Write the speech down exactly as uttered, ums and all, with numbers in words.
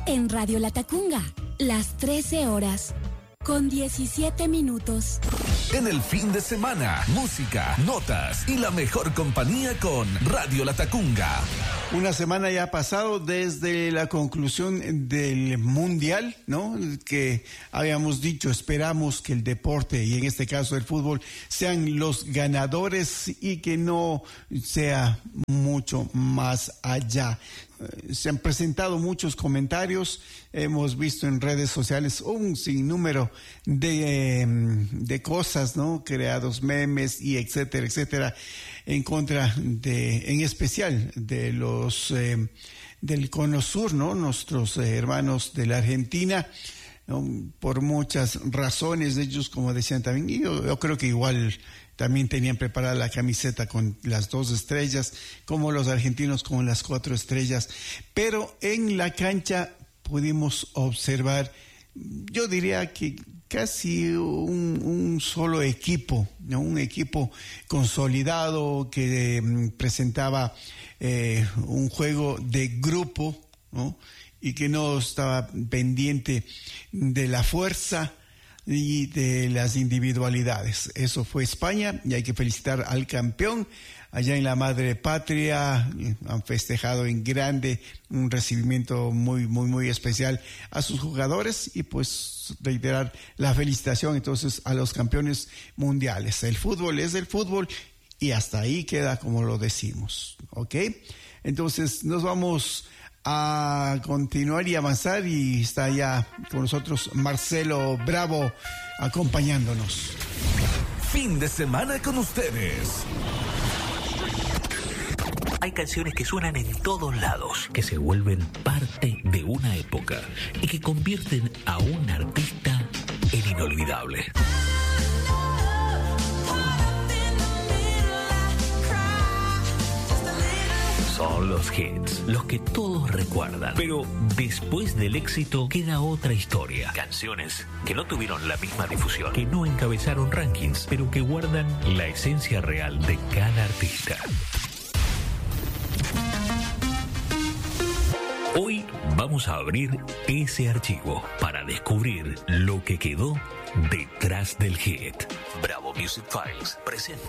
En Radio Latacunga, las trece horas, con diecisiete minutos. En el fin de semana, música, notas y la mejor compañía con Radio Latacunga. Una semana ya ha pasado desde la conclusión del Mundial, ¿no? Que habíamos dicho, esperamos que el deporte, y en este caso el fútbol, sean los ganadores y que no sea mucho más allá. Se han presentado muchos comentarios, hemos visto en redes sociales un sinnúmero de, de cosas, ¿no? Creados memes y etcétera, etcétera, en contra de, en especial de los eh, del Cono Sur, ¿no? Nuestros eh, hermanos de la Argentina, ¿no? Por muchas razones, ellos, como decían también, y yo, yo creo que igual también tenían preparada la camiseta con las dos estrellas, como los argentinos con las cuatro estrellas. Pero en la cancha pudimos observar, yo diría que casi un, un solo equipo, ¿no? Un equipo consolidado que eh, presentaba eh, un juego de grupo, ¿no? Y que no estaba pendiente de la fuerza y de las individualidades. Eso fue España y hay que felicitar al campeón. Allá en la madre patria han festejado en grande, un recibimiento muy, muy, muy especial a sus jugadores y pues reiterar la felicitación entonces a los campeones mundiales. El fútbol es el fútbol y hasta ahí queda como lo decimos, ¿ok? Entonces nos vamos a continuar y avanzar y está ya con nosotros Marcelo Bravo acompañándonos. Fin de semana con ustedes. Hay canciones que suenan en todos lados, que se vuelven parte de una época y que convierten a un artista en inolvidable. Son los hits, los que todos recuerdan. Pero después del éxito queda otra historia. Canciones que no tuvieron la misma difusión, que no encabezaron rankings, pero que guardan la esencia real de cada artista. Hoy vamos a abrir ese archivo para descubrir lo que quedó detrás del hit. Bravo Music Files presenta